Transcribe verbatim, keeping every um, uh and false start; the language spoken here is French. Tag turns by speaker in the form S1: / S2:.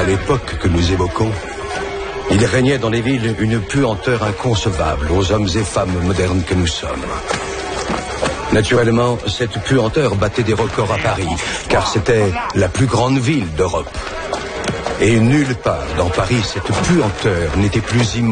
S1: À l'époque que nous évoquons, il régnait dans les villes une puanteur inconcevable aux hommes et femmes modernes que nous sommes. Naturellement, cette puanteur battait des records à Paris, car c'était la plus grande ville d'Europe. Et nulle part dans Paris, cette puanteur n'était plus immense.